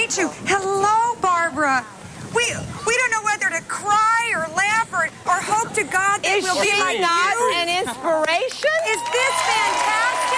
meet you. Hello, Barbara. We don't know whether to cry or laugh or hope to God that we'll be like you. Is she not an inspiration? Is this fantastic?